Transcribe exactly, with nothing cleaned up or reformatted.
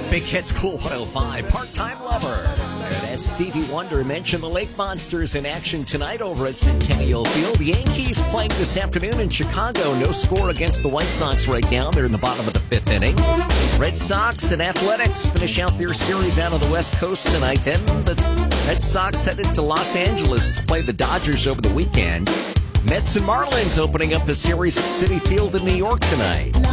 Big Hits Cool one oh five, Part-Time Lover. There, that's Stevie Wonder. Mentioned the Lake Monsters in action tonight over at Centennial Field. The Yankees playing this afternoon in Chicago. No score against the White Sox right now. They're in the bottom of the fifth inning. Red Sox and Athletics finish out their series out on the West Coast tonight. Then the Red Sox headed to Los Angeles to play the Dodgers over the weekend. Mets and Marlins opening up a series at Citi Field in New York tonight.